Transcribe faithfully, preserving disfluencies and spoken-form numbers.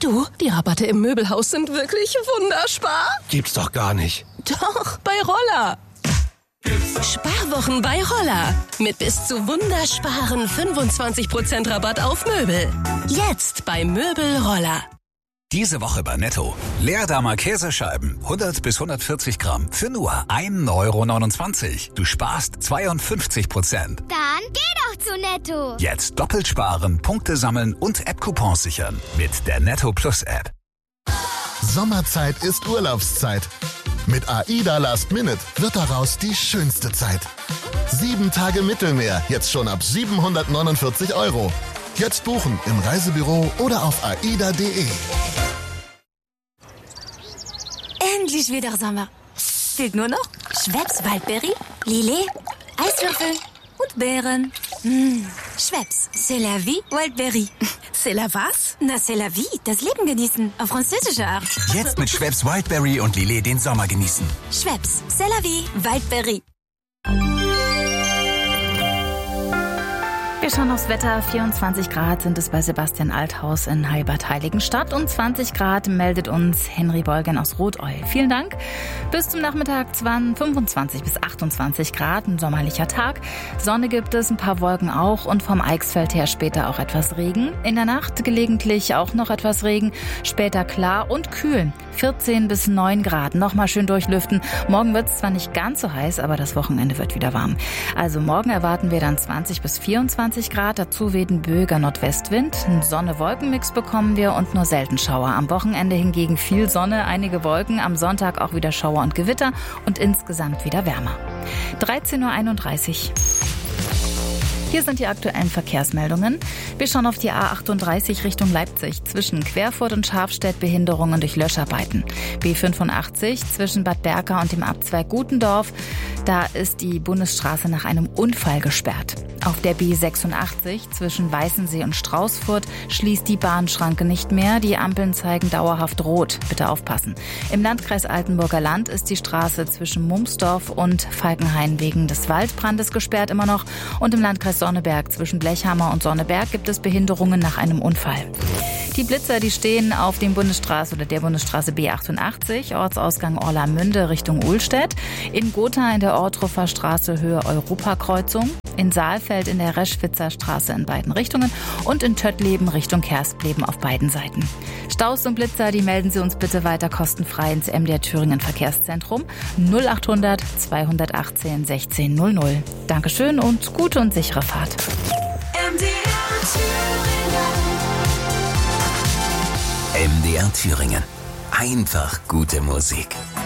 Du, die Rabatte im Möbelhaus sind wirklich wunderspar. Gibt's doch gar nicht. Doch, bei Roller. Sparwochen bei Roller. Mit bis zu wundersparen fünfundzwanzig Prozent Rabatt auf Möbel. Jetzt bei Möbel Roller. Diese Woche bei Netto. Leerdammer Käsescheiben, hundert bis hundertvierzig Gramm, für nur ein Euro neunundzwanzig. Du sparst zweiundfünfzig Prozent. Dann geh doch zu Netto. Jetzt doppelt sparen, Punkte sammeln und App-Coupons sichern. Mit der Netto Plus App. Sommerzeit ist Urlaubszeit. Mit AIDA Last Minute wird daraus die schönste Zeit. Sieben Tage Mittelmeer, jetzt schon ab siebenhundertneunundvierzig Euro. Jetzt buchen im Reisebüro oder auf aida punkt de. Endlich wieder Sommer. Fehlt nur noch Schweppes Waldbeere, Lillet, Eiswürfel und Beeren. Mmh. Schweppes, c'est la vie Waldbeere. C'est la was? Na, c'est la vie, das Leben genießen, auf französische Art. Jetzt mit Schweppes Wildberry und Lillet den Sommer genießen. Schweppes, c'est la vie Waldbeere. Wir schauen aufs Wetter. vierundzwanzig Grad sind es bei Sebastian Althaus in Heilbad-Heiligenstadt und zwanzig Grad meldet uns Henry Bolgen aus Rotheu. Vielen Dank. Bis zum Nachmittag waren fünfundzwanzig bis achtundzwanzig Grad, ein sommerlicher Tag. Sonne gibt es, ein paar Wolken auch und vom Eichsfeld her später auch etwas Regen. In der Nacht gelegentlich auch noch etwas Regen, später klar und kühl. vierzehn bis neun Grad, nochmal schön durchlüften. Morgen wird es zwar nicht ganz so heiß, aber das Wochenende wird wieder warm. Also morgen erwarten wir dann zwanzig bis vierundzwanzig Grad, dazu weht ein böiger Nordwestwind. Ein Sonne-Wolken-Mix bekommen wir und nur selten Schauer. Am Wochenende hingegen viel Sonne, einige Wolken, am Sonntag auch wieder Schauer und Gewitter und insgesamt wieder wärmer. dreizehn Uhr einunddreißig. Hier sind die aktuellen Verkehrsmeldungen. Wir schauen auf die A achtunddreißig Richtung Leipzig. Zwischen Querfurt und Scharfstedt Behinderungen durch Löscharbeiten. B fünfundachtzig zwischen Bad Berka und dem Abzweig Gutendorf. Da ist die Bundesstraße nach einem Unfall gesperrt. Auf der B sechsundachtzig zwischen Weißensee und Straußfurt schließt die Bahnschranke nicht mehr. Die Ampeln zeigen dauerhaft rot. Bitte aufpassen. Im Landkreis Altenburger Land ist die Straße zwischen Mumsdorf und Falkenhain wegen des Waldbrandes gesperrt immer noch. Und im Landkreis Sonneberg zwischen Blechhammer und Sonneberg gibt es Behinderungen nach einem Unfall. Die Blitzer, die stehen auf dem Bundesstraße oder der Bundesstraße B achtundachtzig, Ortsausgang Orlamünde Richtung Uhlstedt, in Gotha in der Ortruffer Straße Höhe Europakreuzung, in Saalfeld in der Reschwitzer Straße in beiden Richtungen und in Töttleben Richtung Kerstleben auf beiden Seiten. Staus und Blitzer, die melden Sie uns bitte weiter kostenfrei ins M D R Thüringen Verkehrszentrum null achthundert zweihundertachtzehn sechzehn null null. Dankeschön und gute und sichere Fahrt. M D R Thüringen. M D R Thüringen. Einfach gute Musik.